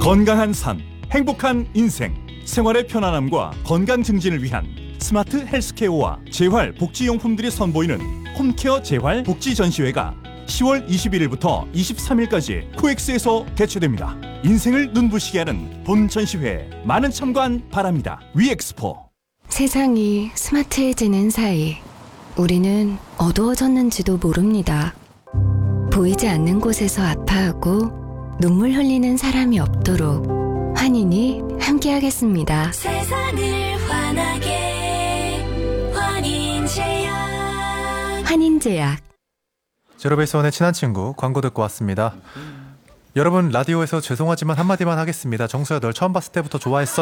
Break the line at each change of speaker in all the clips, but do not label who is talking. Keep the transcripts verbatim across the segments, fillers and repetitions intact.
건강한 삶, 행복한 인생, 생활의 편안함과 건강 증진을 위한 스마트 헬스케어와 재활 복지용품들이 선보이는 홈케어 재활 복지 전시회가 시월 이십일일부터 이십삼일까지 코엑스에서 개최됩니다. 인생을 눈부시게 하는 본 전시회에 많은 참관 바랍니다. 위엑스포.
세상이 스마트해지는 사이 우리는 어두워졌는지도 모릅니다. 보이지 않는 곳에서 아파하고 눈물 흘리는 사람이 없도록 환인이 함께하겠습니다.
세상을 환하게 환인제약.
환인제약.
제로베이스원의 친한 친구 광고 듣고 왔습니다. 여러분 라디오에서 죄송하지만 한마디만 하겠습니다. 정수야 널 처음 봤을 때부터 좋아했어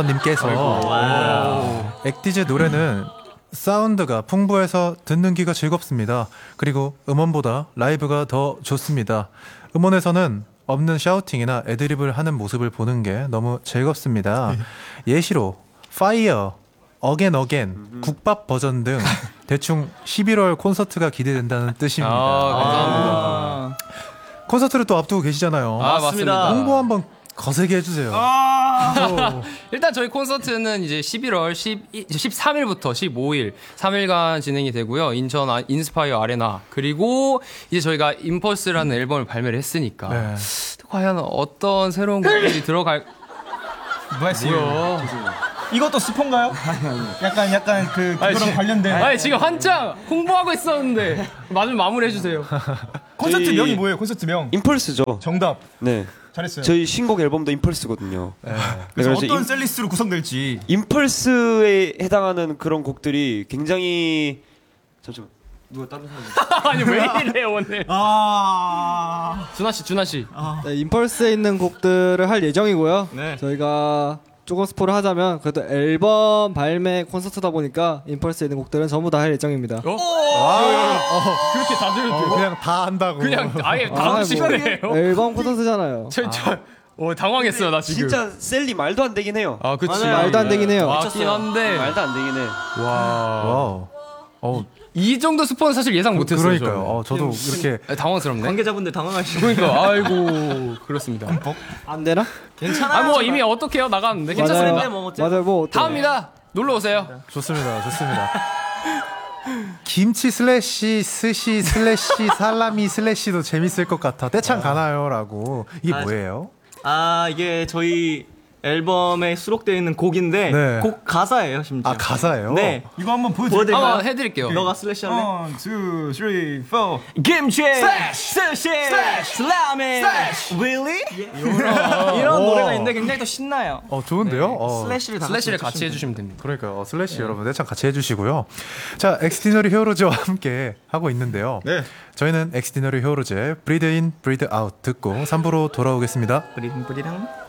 님께서 엑디제 노래는 사운드가 풍부해서 듣는 귀가 즐겁습니다. 그리고 음원보다 라이브가 더 좋습니다. 음원에서는 없는 샤우팅이나 애드립을 하는 모습을 보는 게 너무 즐겁습니다. 예시로 파이어, 어겐 어겐, 국밥 버전 등 대충 십일월 콘서트가 기대된다는 뜻입니다.
아, 감사합니다.
콘서트를 또 앞두고 계시잖아요.
아, 맞습니다.
홍보 한번 거세게 해주세요.
아~ 일단 저희 콘서트는 이제 십일월 십삼일부터 십오일 삼 일간 진행이 되고요. 인천 인스파이어 아레나. 그리고 이제 저희가 임펄스라는 앨범을 발매를 했으니까 네. 과연 어떤 새로운 곡들이 들어갈
뭐 했어요? 이것도 스폰가요? 약간 약간 그 그거랑
아니,
관련된.
아니 지금 한창 홍보하고 있었는데 마지막 마무리해 주세요.
콘서트 명이 뭐예요? 콘서트 명.
임펄스죠.
정답.
네.
잘했어요.
저희 신곡 앨범도 임펄스거든요.
네. 그래서, 그래서 어떤
임,
셀리스트로 구성될지.
임펄스에 해당하는 그런 곡들이 굉장히 잠시만. 누가 다른 사람?
아니 왜 이래요 오늘?
아.
준하 씨, 준하 씨.
아. 네, 임펄스에 있는 곡들을 할 예정이고요. 네. 저희가 조금 스포를 하자면 그래도 앨범 발매 콘서트다 보니까 임펄스에 있는 곡들은 전부 다 할 예정입니다.
어? 아, 어, 그렇게 다들
어, 그냥 다 한다고.
그냥 아예 다
아,
하시네요.
뭐, 앨범 콘서트잖아요.
저, 저, 어, 당황했어요 나 지금.
진짜 셀리 말도 안 되긴 해요.
아, 그치.
말도 안 되긴 해요.
맞긴 한데
말도 안 되긴 해.
와.
와우. 어.
이 정도 스포는 사실 예상 못했어요.
그러니까요. 어, 저도 이렇게
당황스럽네.
관계자분들 당황하시죠.
그러니까 아이고 그렇습니다.
안 되나?
괜찮아요.
아 뭐 이미 어떻게요 나갔는데 괜찮습니다.
뭐 맞아요. 뭐
다음입니다. 놀러 오세요.
좋습니다. 좋습니다. 김치 슬래시 스시 슬래시 살라미 슬래시도 재밌을 것 같아. 떼창 가나요라고. 이게
아,
뭐예요?
아 이게 저희 앨범에 수록되어 있는 곡인데 네. 곡 가사예요 심지어.
아 가사예요?
네.
이거 한번 보여드릴까요?
한번 해드릴게요.
너가 슬래시 할래?
원, 투, 쓰리, 포.
김치 스시 슬라미 really? 이런, 이런 노래가 있는데 굉장히 또 신나요.
어 좋은데요?
네.
어.
슬래시를 다
슬래시를 같이 해주시면 됩니다.
그러니까 어, 슬래시 네. 여러분 떼창 같이 해주시고요. 자 엑스디너리 히어로즈와 함께 하고 있는데요. 네. 저희는 엑스디너리 히어로즈의 브리드 인 브리드 아웃 듣고 삼 부로 돌아오겠습니다.
브리딩 브리랑